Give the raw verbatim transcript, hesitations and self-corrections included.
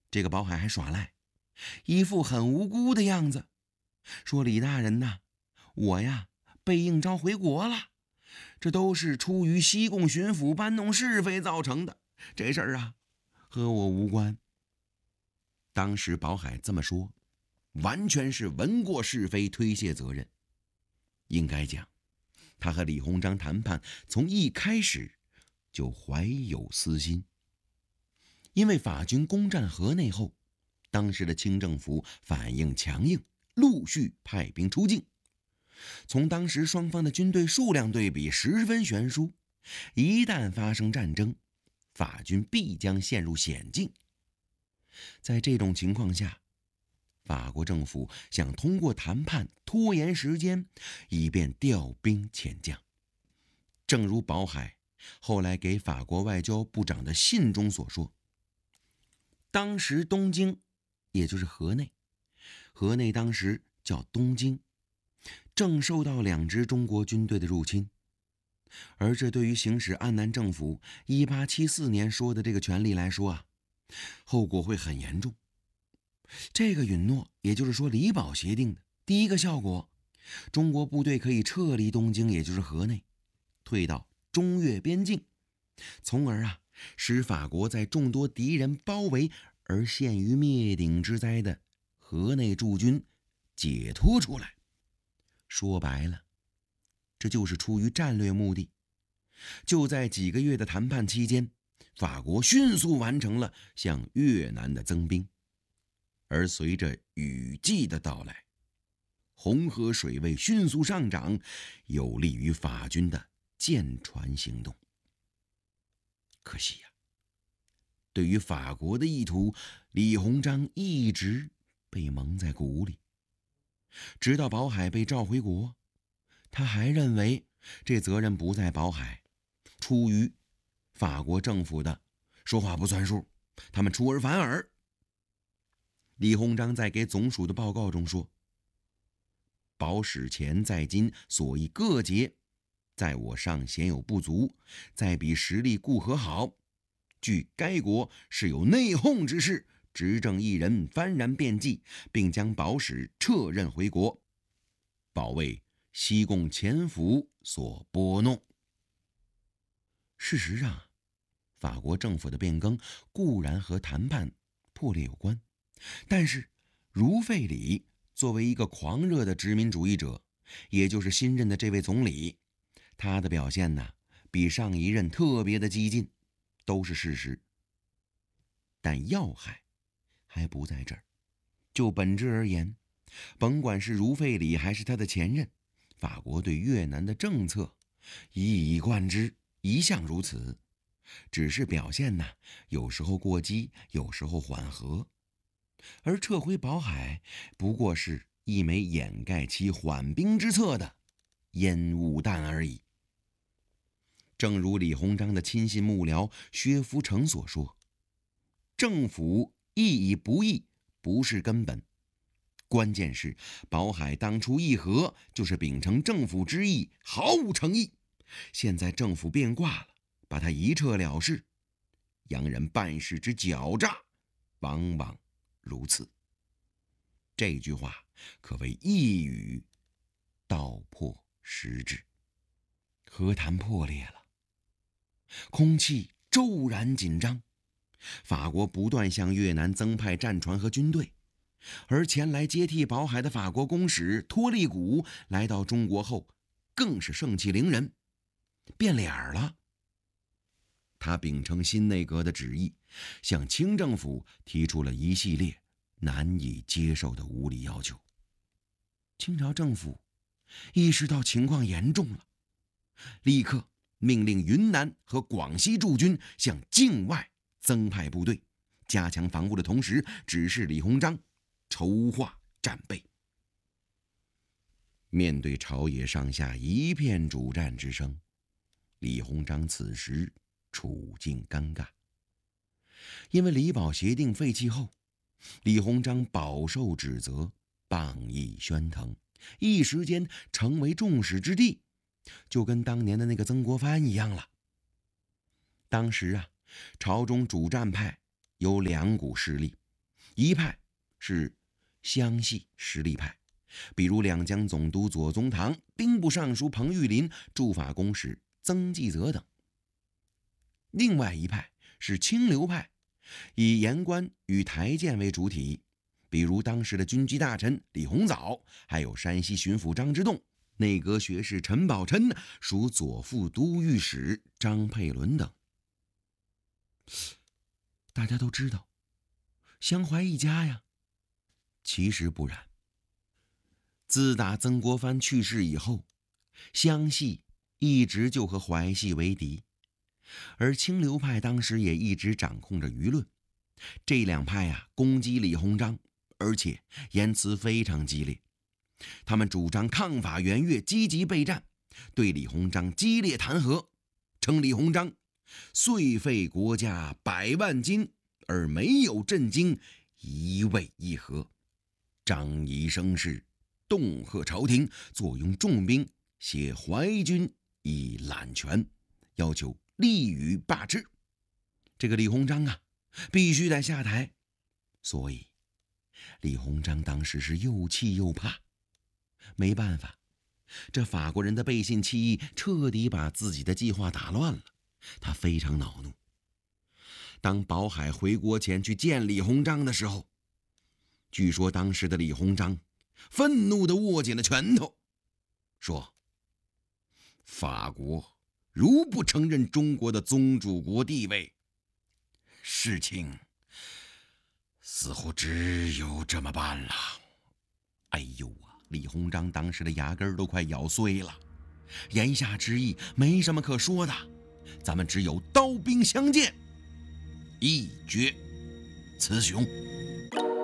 这个宝海还耍赖，一副很无辜的样子，说李大人呐，我呀被应召回国了，这都是出于西贡巡抚搬弄是非造成的，这事儿啊和我无关。当时宝海这么说，完全是闻过是非，推卸责任。应该讲，他和李鸿章谈判从一开始就怀有私心。因为法军攻占河内后，当时的清政府反应强硬，陆续派兵出境。从当时双方的军队数量对比十分悬殊，一旦发生战争，法军必将陷入险境。在这种情况下，法国政府想通过谈判拖延时间，以便调兵遣将。正如宝海后来给法国外交部长的信中所说，当时东京，也就是河内，河内当时叫东京，正受到两支中国军队的入侵，而这对于行使安南政府一八七四年说的这个权利来说啊，后果会很严重。这个允诺，也就是说李保协定的第一个效果，中国部队可以撤离东京，也就是河内，退到中越边境，从而啊使法国在众多敌人包围而陷于灭顶之灾的河内驻军解脱出来。说白了，这就是出于战略目的。就在几个月的谈判期间，法国迅速完成了向越南的增兵。而随着雨季的到来，红河水位迅速上涨，有利于法军的舰船行动。可惜呀、啊，对于法国的意图，李鸿章一直被蒙在鼓里。直到宝海被召回国，他还认为这责任不在宝海，出于法国政府的说话不算数，他们出尔反尔。李鸿章在给总署的报告中说，宝史前在今所议各节，在我上鲜有不足，再比实力固和好，据该国是有内讧之事，执政一人幡然变计，并将宝史撤任回国，保为西贡前府所拨弄。事实上，法国政府的变更固然和谈判破裂有关，但是如费里作为一个狂热的殖民主义者，也就是新任的这位总理，他的表现呢，比上一任特别的激进，都是事实。但要害还不在这儿。就本质而言，甭管是如费里还是他的前任，法国对越南的政策一以贯之，一向如此，只是表现呢，有时候过激，有时候缓和。而撤回宝海不过是一枚掩盖其缓兵之策的烟雾弹而已。正如李鸿章的亲信幕僚薛福成所说，政府义与不义不是根本，关键是宝海当初议和就是秉承政府之意，毫无诚意，现在政府变卦了，把他一撤了事，洋人办事之狡诈往往如此。这句话可谓一语道破实质。和谈破裂了，空气骤然紧张，法国不断向越南增派战船和军队，而前来接替宝海的法国公使托利古来到中国后，更是盛气凌人，变脸了。他秉承新内阁的旨意，向清政府提出了一系列难以接受的无理要求。清朝政府意识到情况严重了，立刻命令云南和广西驻军向境外增派部队，加强防务的同时，指示李鸿章筹划战备。面对朝野上下一片主战之声，李鸿章此时处境尴尬。因为李保协定废弃后，李鸿章饱受指责，谤议喧腾，一时间成为众矢之的，就跟当年的那个曾国藩一样了。当时啊，朝中主战派有两股势力， 一派是湘系实力派，比如两江总督左宗棠、兵部尚书彭玉麟、驻法公使曾纪泽等。另外一派是清流派，以言官与台谏为主体，比如当时的军机大臣李鸿藻，还有山西巡抚张之洞、内阁学士陈宝琛，属左副都御史张佩伦等。大家都知道湘淮一家呀，其实不然。自打曾国藩去世以后，湘系一直就和淮系为敌，而清流派当时也一直掌控着舆论。这两派啊，攻击李鸿章，而且言辞非常激烈。他们主张抗法援越，积极备战，对李鸿章激烈弹劾，称李鸿章岁费国家百万金，而没有震惊一味一和，张仪声势，恫吓朝廷，坐拥重兵，挟淮军以揽权，要求立予罢斥。这个李鸿章啊，必须得下台。所以李鸿章当时是又气又怕。没办法，这法国人的背信弃义彻底把自己的计划打乱了，他非常恼怒。当宝海回国前去见李鸿章的时候，据说当时的李鸿章愤怒地握紧了拳头，说：法国如不承认中国的宗主国地位，事情似乎只有这么办了。哎呦啊，李鸿章当时的牙根都快咬碎了，言下之意没什么可说的，咱们只有刀兵相见，一决雌雄。